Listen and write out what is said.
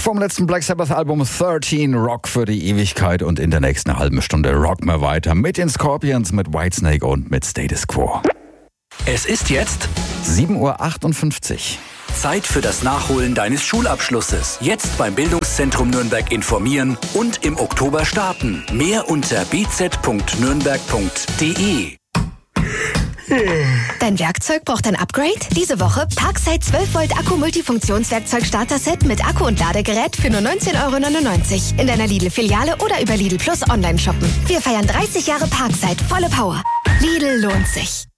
Vom letzten Black Sabbath Album 13 Rock für die Ewigkeit und in der nächsten halben Stunde rocken wir weiter mit den Scorpions, mit Whitesnake und mit Status Quo. Es ist jetzt 7:58 Uhr. Zeit für das Nachholen deines Schulabschlusses. Jetzt beim Bildungszentrum Nürnberg informieren und im Oktober starten. Mehr unter bz.nürnberg.de. Dein Werkzeug braucht ein Upgrade? Diese Woche Parkside 12 Volt Akku Multifunktionswerkzeug Starter-Set mit Akku und Ladegerät für nur 19,99 € in deiner Lidl-Filiale oder über Lidl Plus online shoppen. Wir feiern 30 Jahre Parkside, volle Power. Lidl lohnt sich.